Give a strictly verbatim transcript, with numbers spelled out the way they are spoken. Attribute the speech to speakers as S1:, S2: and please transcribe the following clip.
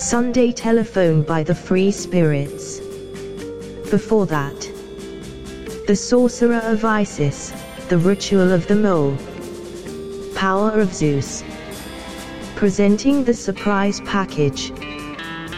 S1: Sunday Telephone by the Free Spirits. Before that, The Sorcerer of Isis, The Ritual of the Mole, Power of Zeus. Presenting the surprise package,